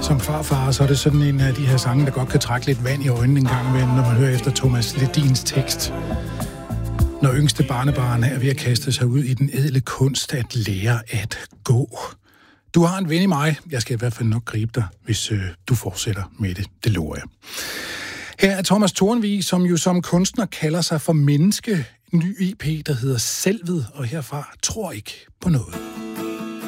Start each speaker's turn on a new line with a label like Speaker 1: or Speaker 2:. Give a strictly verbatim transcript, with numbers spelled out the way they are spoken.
Speaker 1: Som farfar, så er det sådan en af de her sange, der godt kan trække lidt vand i øjnene en gang imellem, når man hører efter Thomas Ledins tekst. Når yngste barnebarn er ved at kaste sig ud i den ædle kunst at lære at gå. Du har en ven i mig. Jeg skal i hvert fald nok gribe dig, hvis øh, du fortsætter med det. Det lover jeg. Her er Thomas Tornvig, som jo som kunstner kalder sig for menneske. En ny E P, der hedder Selvet, og herfra tror ikke på noget.